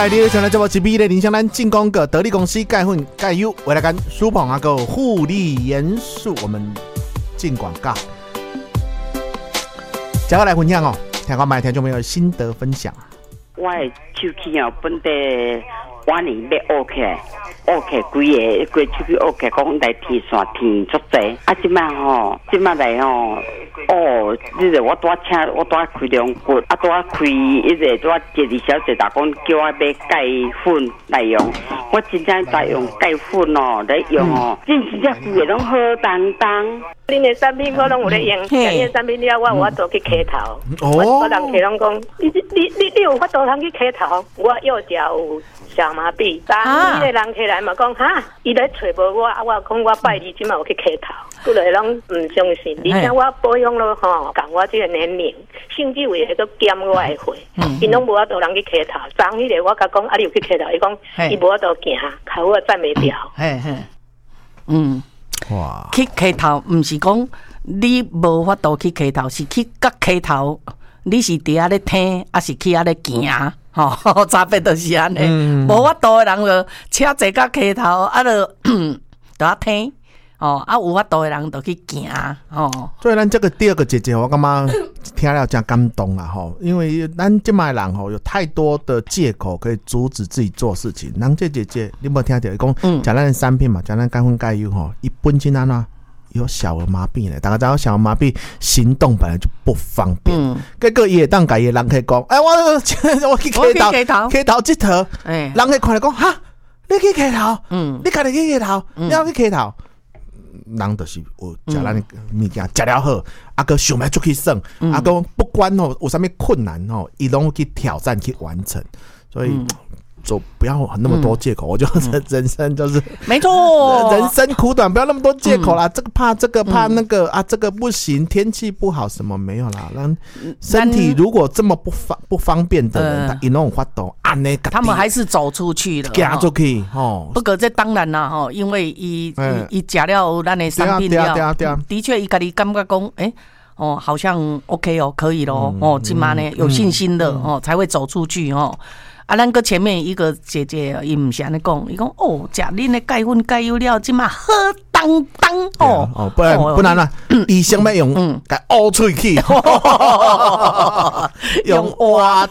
你有想来这部是美的林香兰进攻个得力公司钙粉钙优，为了跟舒鹏个护理严肃，我们进广告。接下来分享哦，听我买听众朋友心得分享。 我的手机哦，本地晚年要乌起来，乌起规个手机乌起，讲来天线天足济。啊，即摆来你个我多开两骨，啊多开一个多12小时，打讲叫我买钙粉来用，我真正在用钙粉哦，来用哦，真正规个拢好当当。 恁的产品我拢有咧用，恁的产品了我都去磕头。我人客拢讲，你有法度通去磕头？我右脚有小麻痹，但你的人客来嘛讲哈，伊来找无我，我讲我拜你即马有去磕头，过来拢唔相信。而且我保养了吼，共我这个年龄，甚至为个减我的血，因拢无法度人去磕头。昨迄个我甲讲，啊你有去磕头？伊讲伊无法度行，脚我站袂掉。 哇！ 去磕头，唔是讲你无法度去磕头，是去甲磕頭。你是伫遐咧听，还是去遐咧行？吼，差别就是安尼。无法度的人就车坐甲磕头，啊，就遐听。哦，啊，有法度的人就去行。哦， 所以咱这个第二个姐姐，我感觉听了真感动啦吼，因为咱这卖人吼有太多的借口可以阻止自己做事情。人这姐姐，你有没有听到？讲讲咱的产品嘛，讲咱钙粉钙优吼，伊本身安怎有小儿麻痹呢？大家知道小儿麻痹行动本来就不方便，结果伊会当甲伊人去讲，我去磕头，磕头佚佗，人去看来讲哈，你去磕头，你家己去磕头，你要去磕头。人就是有食咱的物件，食了好，啊个想要出去耍，啊个不管吼有啥物困难吼，伊拢去挑战去完成，所以就不要那么多借口。我觉得人生就是没错， 人生苦短，不要那么多借口啦。这个怕这个怕那个啊，这个不行，天气不好什么没有啦。让身体如果这么不方便的人，他有那种发抖啊， 他们还是走出去了， 行出去吼。 不过这当然啦吼，因为伊食了咱的产品了，的确伊家己感觉讲，好像 OK 哦，可以咯，今晚呢有信心的才会走出去哦。啊，咱个前面一个姐姐，伊唔是安尼讲，伊讲食恁的钙粉钙优了，即马好当当不然啦，医生要用，该凹喙齿，用挖